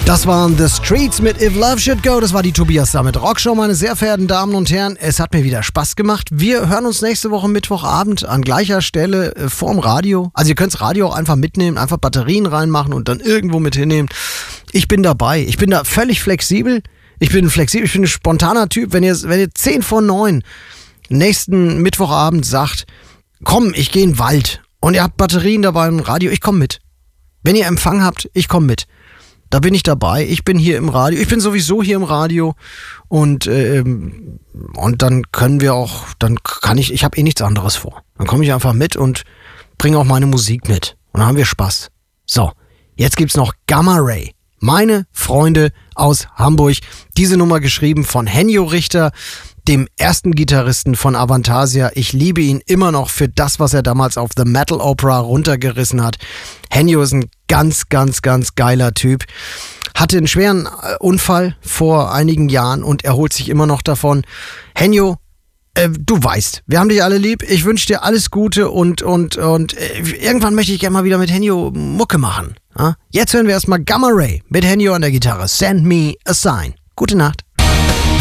Das waren The Streets mit If Love Should Go. Das war die Tobias Summit Rockshow, meine sehr verehrten Damen und Herren. Es hat mir wieder Spaß gemacht. Wir hören uns nächste Woche Mittwochabend an gleicher Stelle vorm Radio. Also ihr könnt das Radio auch einfach mitnehmen, einfach Batterien reinmachen und dann irgendwo mit hinnehmen. Ich bin dabei. Ich bin da völlig flexibel. Ich bin ein spontaner Typ. Wenn ihr 10 vor 9 nächsten Mittwochabend sagt, komm, ich gehe in den Wald und ihr habt Batterien dabei und Radio, ich komme mit. Wenn ihr Empfang habt, ich komme mit. Da bin ich dabei. Ich bin hier im Radio. Ich bin sowieso hier im Radio. Und dann können wir auch, ich habe eh nichts anderes vor. Dann komme ich einfach mit und bringe auch meine Musik mit. Und dann haben wir Spaß. So, jetzt gibt's noch Gamma Ray. Meine Freunde aus Hamburg. Diese Nummer geschrieben von Henjo Richter, dem ersten Gitarristen von Avantasia. Ich liebe ihn immer noch für das, was er damals auf The Metal Opera runtergerissen hat. Henjo ist ein ganz, ganz, ganz geiler Typ. Hatte einen schweren Unfall vor einigen Jahren und erholt sich immer noch davon. Henjo, du weißt, wir haben dich alle lieb. Ich wünsche dir alles Gute und irgendwann möchte ich gerne mal wieder mit Henjo Mucke machen. Ja? Jetzt hören wir erstmal Gamma Ray mit Henjo an der Gitarre. Send me a sign. Gute Nacht.